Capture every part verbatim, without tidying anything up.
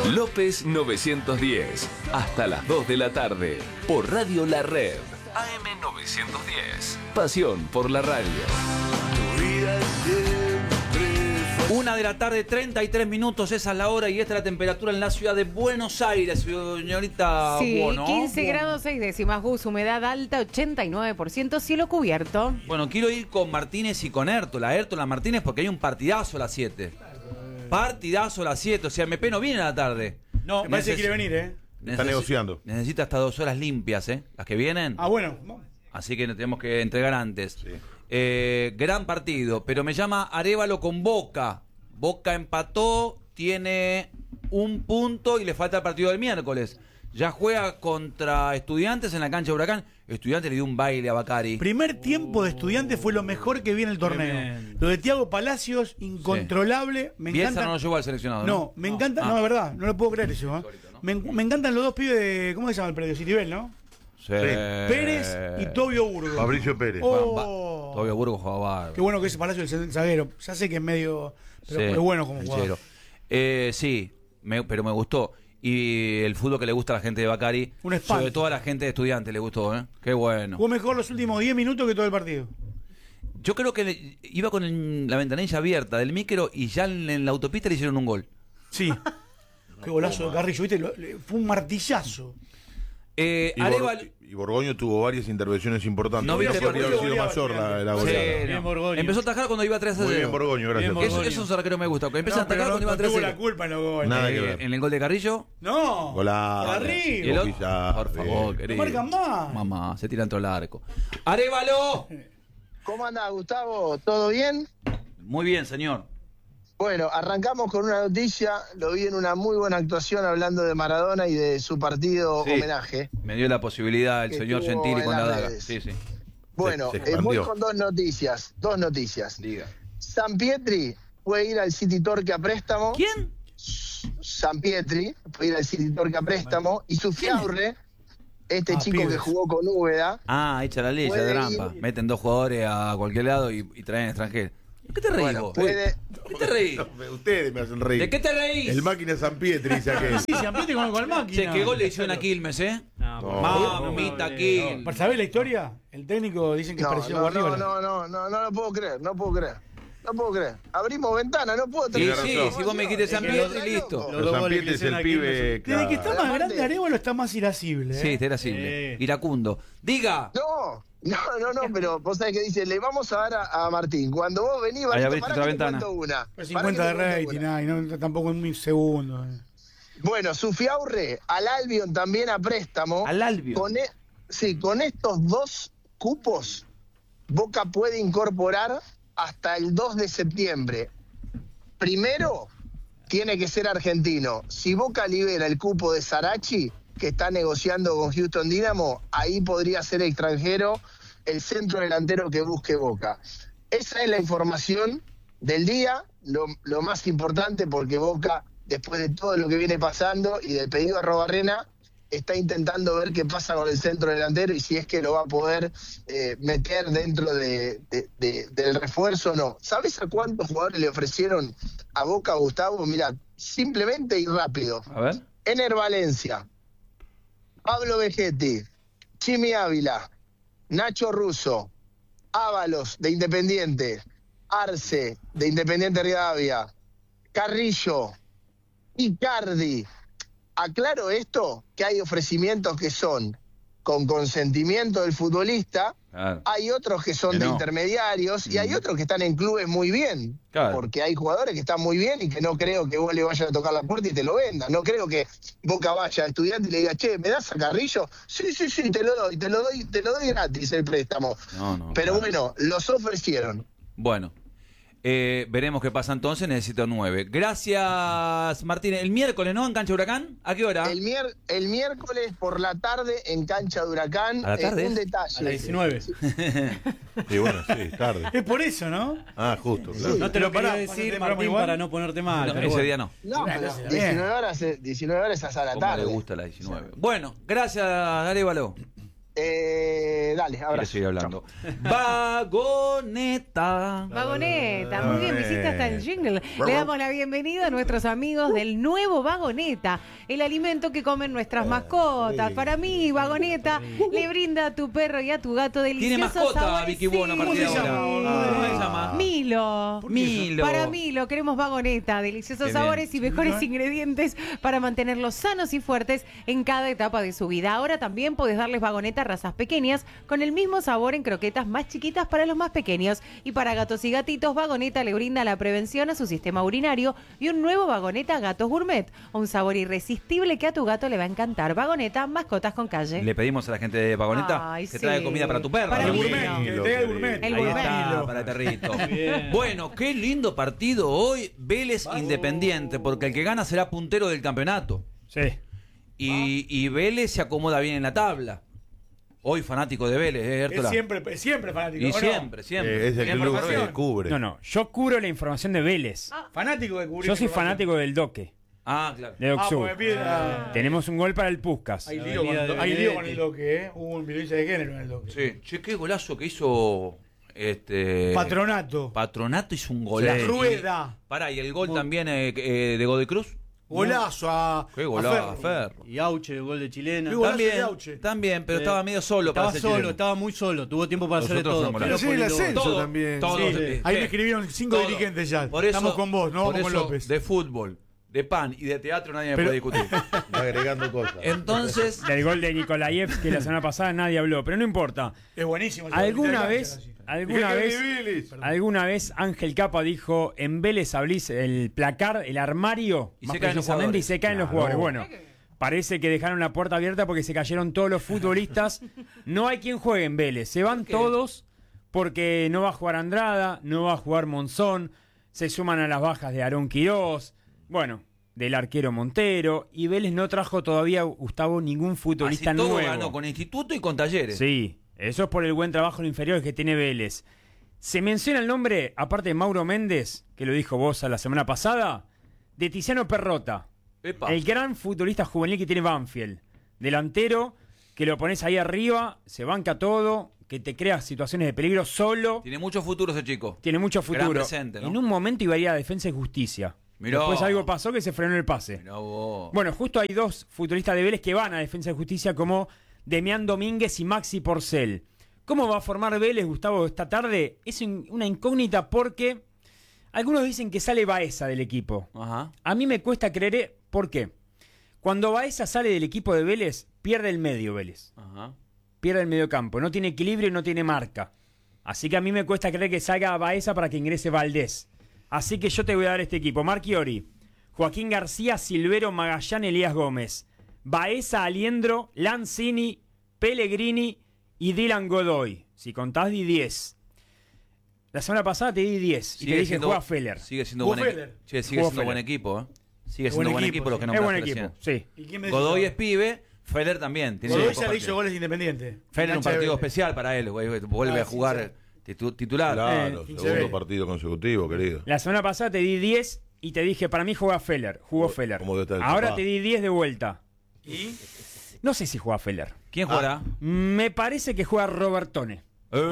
López novecientos diez, hasta las dos de la tarde, por Radio La Red. A M novecientos diez, pasión por la radio. Una de la tarde, treinta y tres minutos, esa es la hora y esta es la temperatura en la ciudad de Buenos Aires, señorita. Sí, Bueno, quince grados seis décimas, Gus, humedad alta, ochenta y nueve por ciento, cielo cubierto. Bueno, quiero ir con Martínez y con Hértola, Hértola Martínez, porque hay un partidazo a las siete. Partidazo a las siete, o sea, M P no viene a la tarde. No, me parece que quiere venir, ¿eh? Está negociando. Necesita hasta dos horas limpias, ¿eh? Las que vienen. Ah, bueno. Así que nos tenemos que entregar antes. Sí. Eh, gran partido, pero me llama Arévalo con Boca. Boca empató, tiene un punto y le falta el partido del miércoles. Ya juega contra Estudiantes en la cancha de Huracán. Estudiantes le dio un baile a Bacari. Primer tiempo de Estudiantes fue lo mejor que vi en el torneo. Tremendo. Lo de Thiago Palacios, incontrolable. Sí. Me Bielsa encanta. no lo llevó al seleccionado. No, No, me no. encanta. Ah. No, es verdad, no lo puedo creer eso. ¿eh? Insólito, ¿no? me, me encantan los dos pibes de. ¿Cómo se llama el predio? Citibel, ¿no? Sí. Pérez y Tobio Burgos. Fabricio Pérez. Oh. Tobio Burgos jugaba bárbaro. Qué bueno que ese Palacio el zaguero. Ya sé que es medio. Pero Sí, es bueno como canchero. jugador. Eh, sí, me- pero me gustó. Y el fútbol que le gusta a la gente de Bacari, Un espanto. sobre todo a la gente de Estudiantes le gustó, ¿eh? Qué bueno. Jugó mejor los últimos diez minutos que todo el partido. Yo creo que le- iba con el- la ventanilla abierta del micro y ya en, en la autopista le hicieron un gol. Sí. Qué golazo de Carrillo, ¿viste? Lo- le- fue un martillazo. Eh, Y, Bor- Arévalo- y Borgoño tuvo varias intervenciones importantes. No viste Podría haber Borgoño, sido goleado, mayor la, la Sí, goleada. Bien, no. Borgoño. Empezó a atajar cuando iba tres a Muy cero. bien, Borgoño, gracias. Bien, Eso, Borgoño. eso es un arquero que me gusta. Porque empiezan a No, pero atacar no, cuando iba no tres a tuvo cero. la culpa en los goles. Nada Eh, que ver. en el gol de Carrillo. No. Golazo. Por Y arriba. el otro- Pizarro, por favor, bien. querido. No marcan más. Mamá, se tira en todo el arco. ¡Arévalo! ¿Cómo anda, Gustavo? ¿Todo bien? Muy bien, señor. Bueno, arrancamos con una noticia. Lo vi en una muy buena actuación hablando de Maradona y de su partido Sí. homenaje. Me dio la posibilidad el Que señor estuvo Gentili en con la las daga. redes. Sí, sí. Bueno, Se- se eh, voy expandió. con dos noticias. Dos noticias. Diga. San Pietri puede ir al City Torque a préstamo. ¿Quién? San Pietri puede ir al City Torque a préstamo. Y Sufiaurre, este Ah, chico pibes. que jugó con Úbeda. Ah, echa la ley, ya Puede de trampa. ir. Meten dos jugadores a cualquier lado y, y traen extranjeros. ¿De qué te reís Bueno, vos? puede. ¿De qué te reís? No, me- ustedes me hacen reír. ¿De qué te reís? El máquina San Pietri, dice aquel. Sí, se ampliate con el máquina. Che, qué gol le hicieron a Quilmes, ¿eh? No, Mamita ¿Para Quilmes. saber la historia? El técnico dicen que es No, parecido no, a no, Guardiola. no, no, no, no lo puedo creer, no puedo creer. No puedo creer. Abrimos ventana, no puedo Sí, tener sí, razón. si vos me dijiste San Pietri, listo. Pero San Pietri es el pibe. Desde claro. que está más Aparte- grande Arevalo está más irascible. Sí, ¿eh? está irascible. Iracundo. Diga. No, no, no, no, pero vos sabés que dice, le vamos a dar a, a Martín. Cuando vos venís, Ahí Barito, abriste pará otra que te ventana. cuento una. Pero Pará cincuenta que de te cuento rating, una. ay, no, tampoco en mil segundos. eh. Bueno, Sufiaurre al Albion también a préstamo. Al Albion. Con e- sí, con estos dos cupos, Boca puede incorporar hasta el dos de septiembre. Primero, tiene que ser argentino. Si Boca libera el cupo de Sarachi, que está negociando con Houston Dynamo, ahí podría ser extranjero el centro delantero que busque Boca. Esa es la información del día, lo, lo más importante, porque Boca, después de todo lo que viene pasando y del pedido a Robarrena, está intentando ver qué pasa con el centro delantero y si es que lo va a poder eh, meter dentro de, de- de- del refuerzo o no. ¿Sabes a cuántos jugadores le ofrecieron a Boca, Gustavo? Mira, simplemente y rápido. A ver. Ener Valencia, Pablo Vegetti, Chimi Ávila, Nacho Russo, Ábalos de Independiente, Arce de Independiente Rivadavia, Carrillo, Icardi. Aclaro esto, que hay ofrecimientos que son con consentimiento del futbolista, Claro. hay otros que son Que de no. intermediarios y hay otros que están en clubes muy bien, Claro. porque hay jugadores que están muy bien y que no creo que vos le vayas a tocar la puerta y te lo vendan. No creo que Boca vaya a estudiante y le diga, che, ¿me das a Carrillo? Sí, sí, sí, te lo doy, te lo doy, te lo doy gratis el préstamo. No, no, Pero claro. bueno, los ofrecieron. Bueno. Eh, veremos qué pasa entonces. Necesito nueve. Gracias, Martín. El miércoles, ¿no? En Cancha Huracán. ¿A qué hora? El, mier- el miércoles por la tarde en Cancha de Huracán, ¿A la tarde? eh, un detalle. A las diecinueve. Sí, bueno, sí, tarde. Es por eso, ¿no? Ah, justo, claro. No te lo quería pará, decir, pásate, Martín, igual. para no ponerte mal. No, pero ese bueno. día no. No, pero Gracias, diecinueve horas, eh, diecinueve horas hasta la Como tarde. le gusta la diecinueve. Bueno, gracias, Arévalo. Eh, dale, ahora. Quiero seguir hablando. Vagoneta. Vagoneta, muy bien, me hiciste hasta el jingle. Le damos la bienvenida a nuestros amigos del nuevo Vagoneta, el alimento que comen nuestras mascotas. Para mí, Vagoneta le brinda a tu perro y a tu gato deliciosos Tiene mascota, sabores. Vicky Buono, a partir de Sí. ahora. ¿Cómo se llama? Milo. Milo. Para Milo queremos Vagoneta, deliciosos Qué sabores bien. y mejores ingredientes para mantenerlos sanos y fuertes en cada etapa de su vida. Ahora también podés darles Vagoneta a razas pequeñas con el mismo sabor en croquetas más chiquitas para los más pequeños. Y para gatos y gatitos, Vagoneta le brinda la prevención a su sistema urinario y un nuevo Vagoneta Gatos Gourmet, un sabor irresistible que a tu gato le va a encantar. Vagoneta, mascotas con calle. Le pedimos a la gente de Vagoneta Ay, que sí. trae comida para tu perro. Para El mí. gourmet, que te dé el gourmet. El Ahí gourmet. está, para el perrito. Bueno, qué lindo partido hoy. Vélez Independiente, porque el que gana será puntero del campeonato. Sí. Y, y Vélez se acomoda bien en la tabla. Hoy fanático de Vélez, ¿eh, Es Hértola? siempre, es siempre fanático. Y ¿o no? siempre, siempre. Eh, es el Siempre club por que Vélez. cubre. No, no. Yo cubro la información de Vélez. Fanático de cubrir. Yo soy información. fanático del Doque, Ah, claro. de Ah, Docsur. porque pide la- Tenemos un gol para el Puskas. Hay lío con, hay lío con el Doque, ¿eh? Hubo un violencia de género en el Doque. Sí. Che, qué golazo que hizo este Patronato. Patronato hizo un golazo. Sí. Rueda. Pará, y el gol también eh, eh, de Godoy Cruz. Golazo a. Qué a golazo, Ferro. Ferro. Y Auche, el gol de Chilena. Qué golazo de También, Auche. también, pero Sí. estaba medio solo Estaba para ser solo, chileno. estaba muy solo. Tuvo tiempo para Los hacer de otros todo. son pero golazos. Sí, el poniendo- ascenso Todo, también. todo. Sí, Eh, Ahí eh, me escribieron cinco todo. dirigentes ya. Por eso- Estamos con vos, no por vamos con eso, López. De fútbol, de pan y de teatro nadie me Pero- puede discutir. Va agregando cosas. Entonces, Del gol de Nikolaevs que la semana pasada nadie habló, pero no importa. Es buenísimo. el ¿Alguna gol de vez, cancha, así. alguna Dejá que vez, Vélez. alguna vez Ángel Capa dijo en Vélez abrís el placar, el armario, Y más se caen los precisamente, y jugadores. se caen los Claro. jugadores? Bueno, parece que dejaron la puerta abierta porque se cayeron todos los futbolistas. No hay quien juegue en Vélez. Se van todos porque no va a jugar Andrada, no va a jugar Monzón. Se suman a las bajas de Aarón Quirós, bueno, del arquero Montero. Y Vélez no trajo todavía, Gustavo, ningún futbolista así todo nuevo. ganó con Instituto y con Talleres. Sí, eso es por el buen trabajo en inferiores que tiene Vélez. Se menciona el nombre, aparte de Mauro Méndez, que lo dijo vos la semana pasada, de Tiziano Perrota. Epa. El gran futbolista juvenil que tiene Banfield. Delantero, que lo pones ahí arriba, se banca todo, que te crea situaciones de peligro solo. Tiene mucho futuro ese chico. Tiene mucho Gran futuro. presente, ¿no? En un momento iba a ir a Defensa y Justicia. Mirá. Después algo pasó que se frenó el pase. Mirá vos. Bueno, justo hay dos futbolistas de Vélez que van a Defensa y Justicia como Demián Domínguez y Maxi Porcel. ¿Cómo va a formar Vélez, Gustavo, esta tarde? Es un- una incógnita porque algunos dicen que sale Baeza del equipo. Ajá. A mí me cuesta creer, ¿eh? ¿Por qué? Cuando Baeza sale del equipo de Vélez, pierde el medio Vélez. Ajá. Pierde el medio campo. No tiene equilibrio y no tiene marca. Así que a mí me cuesta creer que salga Baeza para que ingrese Valdés. Así que yo te voy a dar este equipo. Marchiori, Joaquín García, Silvero, Magallán, Elías Gómez. Baeza, Aliendro, Lanzini, Pellegrini y Dylan Godoy. Si contás, di diez. La semana pasada te di diez y te dije siendo- juega Feller. Sigue siendo Jugó buen equipo. Feller. Che, sigue Jugó siendo buen Feller. equipo, ¿eh? Sigue Es siendo buen buen equipo, equipo los que sí. Es nombraste buen equipo, recién. sí. ¿Y quién me decís Godoy yo? es pibe, Feller también. Tiene Godoy cinco ya le hizo partidos. goles Independiente. Feller un Cancha de partido Vélez. especial para él, güey. Vuelve Ah, a jugar sí, titu- titular. Claro, Eh, segundo se ve. partido consecutivo, querido. La semana pasada te di diez y te dije, para mí juega Feller. Jugó Como- Feller. como debe estar el Ahora papá. te di diez de vuelta. ¿Y? No sé si juega Feller. ¿Quién jugará? Me parece que juega Robertone.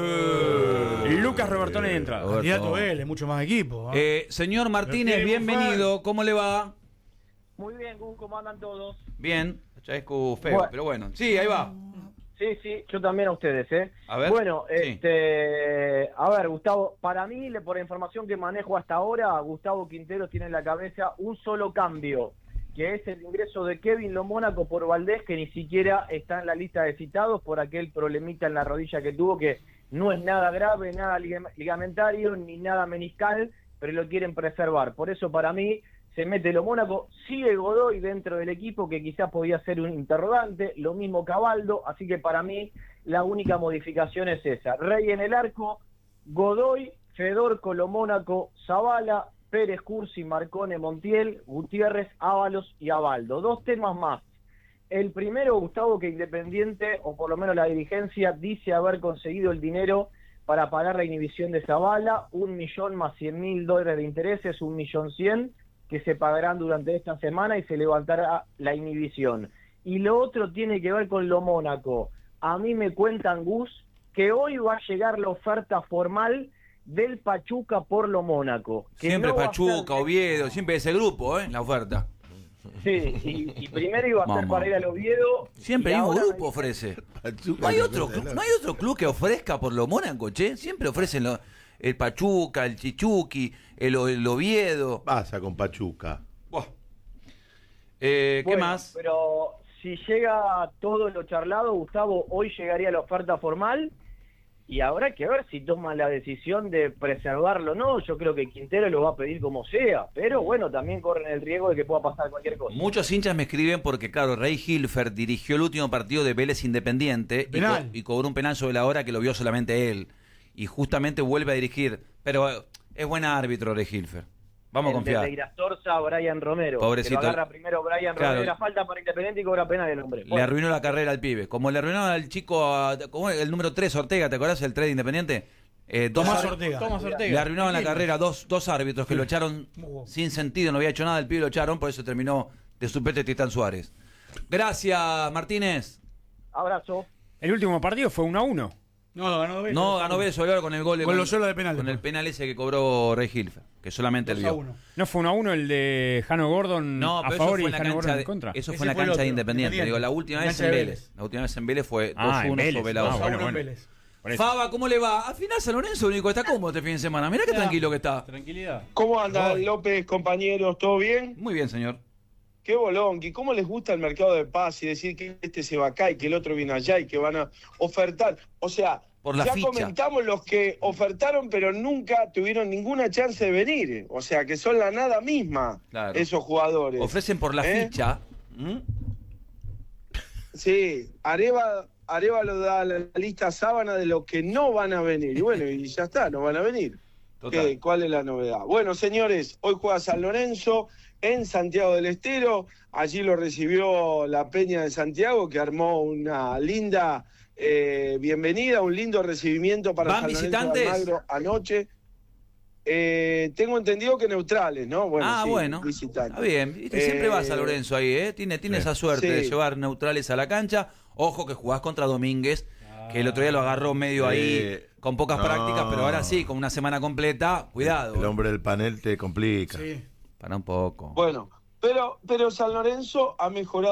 Eh. Lucas Robertone de entrada. Roberto. Candidato Vélez, mucho más equipo. ¿ah? Eh, señor Martínez, Pero quiere bienvenido. ¿Cómo le va? Muy bien, Gus, ¿cómo andan todos? Bien. Chaescu feo, Bueno. pero bueno. Sí, ahí va. Sí, sí, yo también a ustedes, ¿eh? A ver. Bueno, Sí. este, a ver, Gustavo, para mí, le- por la información que manejo hasta ahora, Gustavo Quinteros tiene en la cabeza un solo cambio, que es el ingreso de Kevin Lo Mónaco por Valdés, que ni siquiera está en la lista de citados por aquel problemita en la rodilla que tuvo, que no es nada grave, nada liga- ligamentario, ni nada meniscal, pero lo quieren preservar. Por eso, para mí, se mete Lo Mónaco, sigue Godoy dentro del equipo, que quizás podía ser un interrogante, lo mismo Cabaldo, así que para mí la única modificación es esa. Rey en el arco, Godoy, Fedorco, Lo Mónaco, Zavala, Pérez, Cursi, Marcone, Montiel, Gutiérrez, Ábalos y Abaldo. Dos temas más. El primero, Gustavo, que Independiente, o por lo menos la dirigencia, dice haber conseguido el dinero para pagar la inhibición de Zavala, un millón más cien mil dólares de intereses, un millón cien, que se pagarán durante esta semana y se levantará la inhibición. Y lo otro tiene que ver con Lo Mónaco. a mí me cuentan, Gus, que hoy va a llegar la oferta formal del Pachuca por lo Mónaco. Que Siempre no va a Pachuca, ser- Oviedo, siempre ese grupo, ¿eh? La oferta. Sí, y, y primero iba a ser Mamá. para ir al Oviedo. Siempre y el mismo ahora grupo me- ofrece. Pachuca, No hay me otro, parece, clu- ¿no? no hay otro club que ofrezca por lo Mónaco, che. Siempre ofrecen lo- el Pachuca, el Chichuqui, el, O- el Oviedo. Pasa con Pachuca. Buah. Eh, ¿Qué Bueno, más? Pero si llega todo lo charlado, Gustavo, hoy llegaría la oferta formal y habrá que ver si toma la decisión de preservarlo o no. Yo creo que Quintero lo va a pedir como sea, pero bueno, también corren el riesgo de que pueda pasar cualquier cosa. Muchos hinchas me escriben porque, claro, Rey Hilfer dirigió el último partido de Vélez Independiente y, Penal. co- y cobró un penal sobre la hora que lo vio solamente él. Y justamente vuelve a dirigir. Pero eh, es buen árbitro Rey Hilfer. Vamos a El confiar. de Irastorza, Brian Romero. Pobrecito. Que lo agarra primero Brian Claro. Romero, la falta para Independiente y cobra penal el hombre. Le Bueno, arruinó la carrera al pibe. Como le arruinaron al chico, a- ¿cómo es? El número tres, Ortega, ¿te acordás? El tres de Independiente. Eh, dos Tomás ar- Ortega. Tomás Ortega. Le arruinaron la carrera dos, dos árbitros que lo echaron Muy bueno. sin sentido, no había hecho nada, el pibe lo echaron, por eso terminó de suplente Titán Suárez. Gracias, Martínez. abrazo. El último partido fue uno a uno. No, lo ganó Vélez. No, ganó Vélez Soledad con el gol de Con Loyola de penal, Con el después. penal ese que cobró Rey Hilfer, que solamente él dos a vio. uno. ¿No fue uno a uno el de Jano Gordon No, a pero eso favor fue y en la Jano cancha Gordon de, en contra? eso Ese fue en la fue el cancha de otro, Independiente. Independiente. Digo, la última En vez cancha en de Vélez. Vélez. La última vez en Vélez fue Ah, dos en uno Vélez. sobre la Ah, dos a otra. bueno, uno en bueno. Vélez. Por eso. Faba, ¿cómo le va? Al final San Lorenzo, único está cómodo este fin de semana. Mirá qué tranquilo que está. Tranquilidad. ¿Cómo anda López, compañeros? ¿Todo bien? Muy bien, señor. Qué bolón, ¿y cómo les gusta el mercado de paz y decir que este se va acá y que el otro viene allá y que van a ofertar? O sea, Por la ya ficha. comentamos los que ofertaron pero nunca tuvieron ninguna chance de venir. O sea, que son la nada misma Claro. esos jugadores. Ofrecen por la ¿Eh? ficha. ¿Mm? Sí, Areva, Arevalo da la lista sábana de los que no van a venir. Y bueno, y ya está, no van a venir. Total. ¿Qué? ¿Cuál es la novedad? Bueno, señores, hoy juega San Lorenzo en Santiago del Estero. Allí lo recibió la Peña de Santiago, que armó una linda eh, bienvenida, un lindo recibimiento para ¿Van San Lorenzo de visitantes? Almagro anoche. Eh, tengo entendido que neutrales, ¿no? Bueno, ah, sí, bueno. visitantes. Está bien. Viste, siempre Eh, vas a Lorenzo ahí, ¿eh? Tiene, tiene sí. esa suerte Sí. de llevar neutrales a la cancha. Ojo que jugás contra Domínguez, que el otro día lo agarró medio Sí. ahí con pocas No. prácticas, pero ahora sí, con una semana completa. Cuidado. El hombre del panel te complica. Sí. Para un poco. Bueno, pero, pero San Lorenzo ha mejorado.